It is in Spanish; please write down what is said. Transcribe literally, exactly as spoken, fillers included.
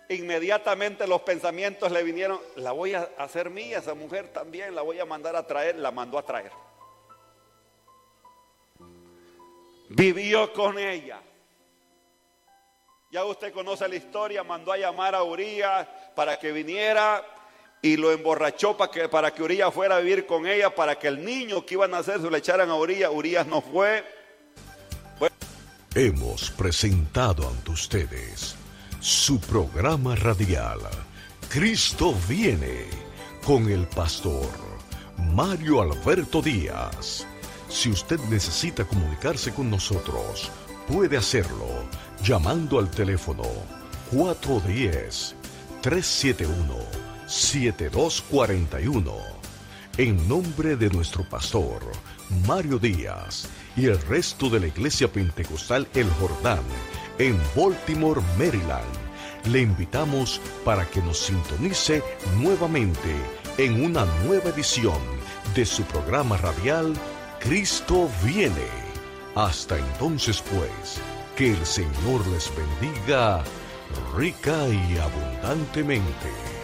Inmediatamente los pensamientos le vinieron, la voy a hacer mía, esa mujer también, la voy a mandar a traer, la mandó a traer. Vivió con ella. Ya usted conoce la historia, mandó a llamar a Urías para que viniera y lo emborrachó para que, para que Urías fuera a vivir con ella, para que el niño que iban a nacer se lo echaran a Urías. Urías no fue. Bueno. Hemos presentado ante ustedes su programa radial Cristo viene con el pastor Mario Alberto Díaz. Si usted necesita comunicarse con nosotros, puede hacerlo llamando al teléfono cuatro uno cero, tres siete uno, siete dos cuatro uno. En nombre de nuestro pastor Mario Díaz y el resto de la Iglesia Pentecostal El Jordán en Baltimore, Maryland, le invitamos para que nos sintonice nuevamente en una nueva edición de su programa radial Cristo viene. Hasta entonces, pues, que el Señor les bendiga rica y abundantemente.